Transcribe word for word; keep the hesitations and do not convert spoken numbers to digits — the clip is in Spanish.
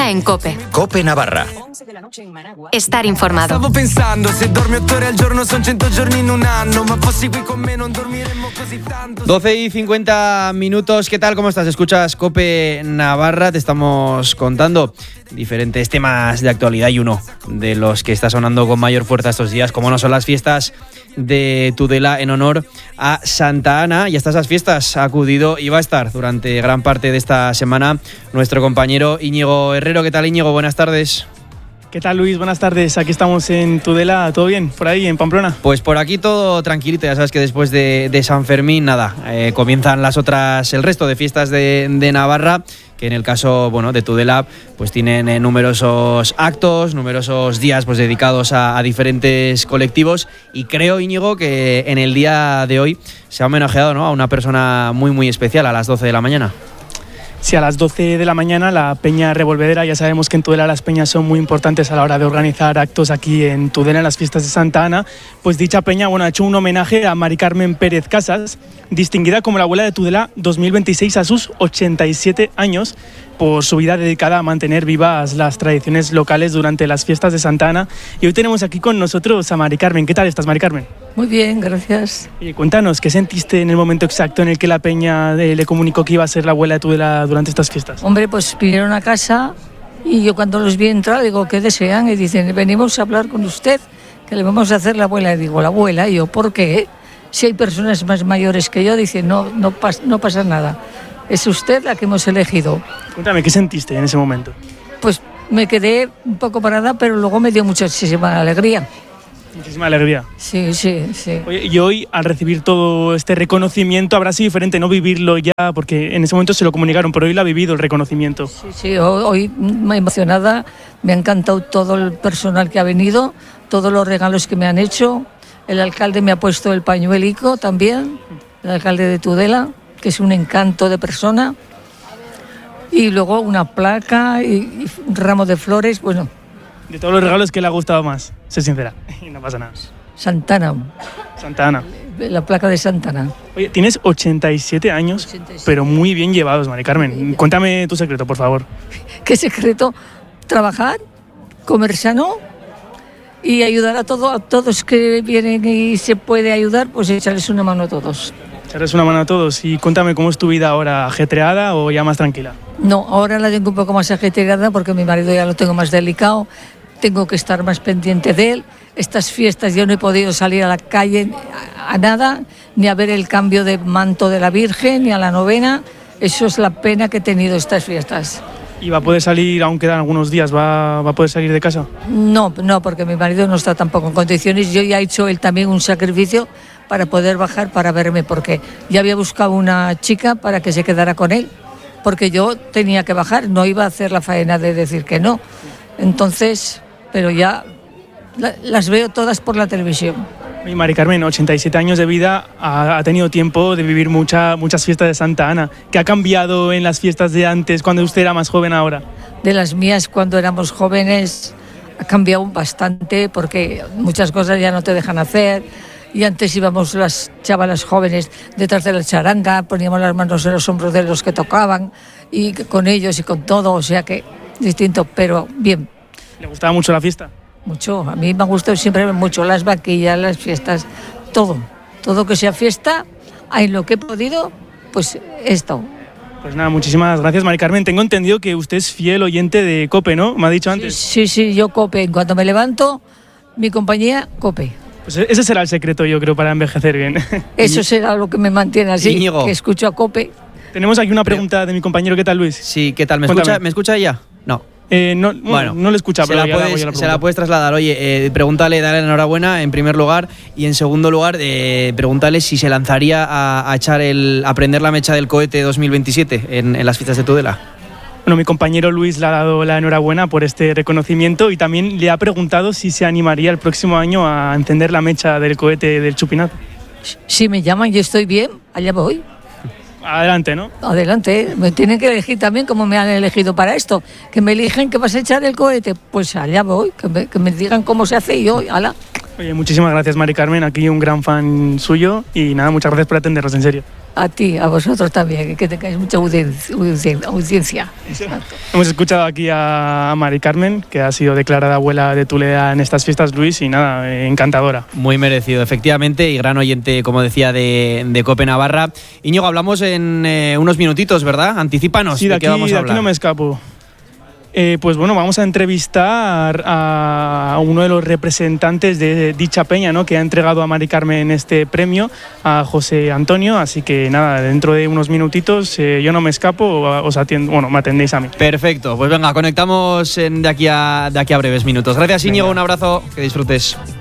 Está en COPE. COPE Navarra. Estar informado. Stavo pensando, se dormi otto ore al giorno son cento giorni in un anno, ma fossi qui con me non dormiremmo così tanto. doce y cincuenta minutos, ¿qué tal? ¿Cómo estás? Escuchas COPE Navarra, te estamos contando diferentes temas de actualidad y uno de los que está sonando con mayor fuerza estos días, como no son las fiestas de Tudela en honor a Santa Ana. Y hasta esas fiestas ha acudido y va a estar durante gran parte de esta semana nuestro compañero Íñigo Herrero. ¿Qué tal, Íñigo? Buenas tardes. ¿Qué tal, Luis? Buenas tardes. Aquí estamos en Tudela. ¿Todo bien? ¿Por ahí, en Pamplona? Pues por aquí todo tranquilito. Ya sabes que después de, de San Fermín, nada, eh, comienzan las otras, el resto de fiestas de, de Navarra, que en el caso, bueno, de Tudela, pues tienen eh, numerosos actos, numerosos días pues dedicados a, a diferentes colectivos. Y creo, Íñigo, que en el día de hoy se ha homenajeado, ¿no?, a una persona muy, muy especial a las doce de la mañana. Sí, a las doce de la mañana la Peña Revolvedera. Ya sabemos que en Tudela las peñas son muy importantes a la hora de organizar actos aquí en Tudela en las fiestas de Santa Ana. Pues dicha peña, bueno, ha hecho un homenaje a Mari Carmen Pérez Casas, distinguida como la abuela de Tudela dos mil veintiséis a sus ochenta y siete años, por su vida dedicada a mantener vivas las tradiciones locales durante las fiestas de Santa Ana. Y hoy tenemos aquí con nosotros a Mari Carmen. ¿Qué tal estás, Mari Carmen? Muy bien, gracias. Oye, cuéntanos, ¿qué sentiste en el momento exacto en el que la peña eh, le comunicó que iba a ser la abuela de Tudela durante estas fiestas? Hombre, pues vinieron a casa y yo cuando los vi entrar digo, ¿qué desean? Y dicen, venimos a hablar con usted, que le vamos a hacer la abuela. Y digo, ¿la abuela? Y yo, ¿por qué? Si hay personas más mayores que yo, dicen, no, no, pas- no pasa nada. Es usted la que hemos elegido. Cuéntame, ¿qué sentiste en ese momento? Pues me quedé un poco parada, pero luego me dio muchísima alegría. Muchísima alegría. Sí, sí, sí. Oye, y hoy, al recibir todo este reconocimiento, habrá sido diferente no vivirlo ya, porque en ese momento se lo comunicaron, pero hoy lo ha vivido el reconocimiento. Sí, sí, hoy, hoy me he emocionada, me ha encantado todo el personal que ha venido, todos los regalos que me han hecho. El alcalde me ha puesto el pañuelico también, el alcalde de Tudela, que es un encanto de persona. Y luego una placa y, y un ramo de flores, bueno. De todos los regalos, ¿qué le ha gustado más? Sé sincera, y no pasa nada. Santana. Santa Ana. La placa de Santana. Oye, tienes ochenta y siete años, ochenta y siete. Pero muy bien llevados, Mari Carmen. Cuéntame tu secreto, por favor. ¿Qué secreto? Trabajar, comer sano y ayudar a, todo, a todos que vienen y se puede ayudar, pues echarles una mano a todos. Echarles una mano a todos. Y cuéntame, ¿cómo es tu vida ahora? ¿Ajetreada o ya más tranquila? No, ahora la tengo un poco más ajetreada porque mi marido ya lo tengo más delicado. Tengo que estar más pendiente de él. Estas fiestas yo no he podido salir a la calle a, a nada, ni a ver el cambio de manto de la Virgen, ni a la novena. Eso es la pena que he tenido estas fiestas. ¿Y va a poder salir, aún quedan algunos días, va, va a poder salir de casa? No, no, porque mi marido no está tampoco en condiciones. Yo ya he hecho él también un sacrificio para poder bajar, para verme, porque ya había buscado una chica para que se quedara con él, porque yo tenía que bajar, no iba a hacer la faena de decir que no. Entonces, pero ya la, las veo todas por la televisión. Y Mari Carmen, ochenta y siete años de vida, ha, ha tenido tiempo de vivir mucha, muchas fiestas de Santa Ana. ¿Qué ha cambiado en las fiestas de antes, cuando usted era más joven ahora? De las mías, cuando éramos jóvenes, ha cambiado bastante, porque muchas cosas ya no te dejan hacer. Y antes íbamos las chavalas jóvenes detrás de la charanga, poníamos las manos en los hombros de los que tocaban, y con ellos y con todo, o sea que distinto, pero bien. ¿Le gustaba mucho la fiesta? Mucho, a mí me ha gustado siempre mucho las vaquillas, las fiestas, todo, todo que sea fiesta, en lo que he podido, pues esto. Pues nada, muchísimas gracias, Mari Carmen. Tengo entendido que usted es fiel oyente de COPE, ¿no? Me ha dicho antes. Sí, sí, sí, yo COPE, en cuanto me levanto, mi compañía, COPE. Pues ese será el secreto, yo creo, para envejecer bien. Eso será lo que me mantiene así, Íñigo, que escucho a COPE. Tenemos aquí una pregunta de mi compañero. ¿Qué tal, Luis? Sí, ¿qué tal? ¿Me escucha, ¿me escucha ella? No. Eh, no, bueno, no le escucha, se pero la, ya puedes, la se la puedes trasladar. Oye, eh, pregúntale, dale la enhorabuena en primer lugar, y en segundo lugar, eh, pregúntale si se lanzaría a, a echar el, a prender la mecha del cohete dos mil veintisiete en, en las fiestas de Tudela. Bueno, mi compañero Luis le ha dado la enhorabuena por este reconocimiento y también le ha preguntado si se animaría el próximo año a encender la mecha del cohete del chupinazo. Si me llaman y estoy bien, allá voy. Adelante, ¿no? Adelante, me tienen que elegir también como me han elegido para esto. Que me eligen que vas a echar el cohete, pues allá voy, que me, que me digan cómo se hace y yo, ala. Oye, muchísimas gracias, Mari Carmen, aquí un gran fan suyo y nada, muchas gracias por atendernos, en serio. A ti, a vosotros también, que tengáis mucha audiencia. audiencia. Hemos escuchado aquí a Mari Carmen, que ha sido declarada abuela de Tulea en estas fiestas, Luis, y nada, eh, encantadora. Muy merecido, efectivamente, y gran oyente, como decía, de, de Cope Navarra. Íñigo, hablamos en eh, unos minutitos, ¿verdad? Anticípanos, sí, de, de aquí, qué vamos a de hablar. aquí no me escapo. Eh, pues bueno, vamos a entrevistar a uno de los representantes de dicha peña, ¿no?, que ha entregado a Mari Carmen este premio, a José Antonio. Así que nada, dentro de unos minutitos eh, yo no me escapo, os atiendo, bueno, me atendéis a mí. Perfecto, pues venga, conectamos en, de, aquí a, de aquí a breves minutos. Gracias, Íñigo, un abrazo, que disfrutes.